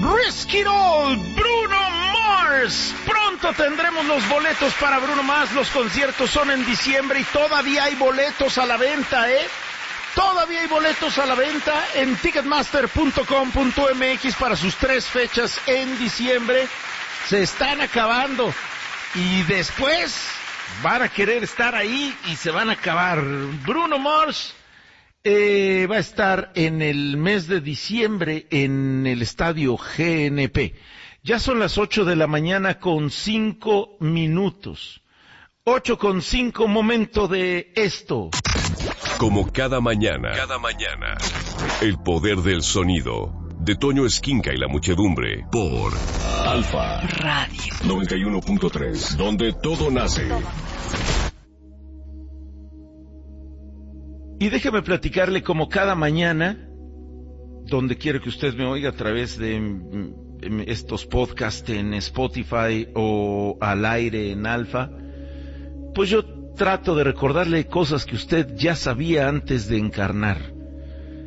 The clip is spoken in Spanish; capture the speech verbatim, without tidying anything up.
Risk It All, Bruno Mars. Pronto tendremos los boletos para Bruno Mars. Los conciertos son en diciembre y todavía hay boletos a la venta, ¿eh? Todavía hay boletos a la venta en ticketmaster punto com punto m x para sus tres fechas en diciembre. Se están acabando y después van a querer estar ahí y se van a acabar. Bruno Mars eh, va a estar en el mes de diciembre en el estadio G N P. Ya son las ocho de la mañana con cinco minutos. Ocho con cinco, momento de esto. Como cada mañana, cada mañana, el poder del sonido, de Toño Esquinca y la muchedumbre, por Alfa Radio noventa y uno punto tres, donde todo nace. Y déjeme platicarle como cada mañana, donde quiero que usted me oiga a través de estos podcasts en Spotify o al aire en Alfa, pues yo trato de recordarle cosas que usted ya sabía antes de encarnar.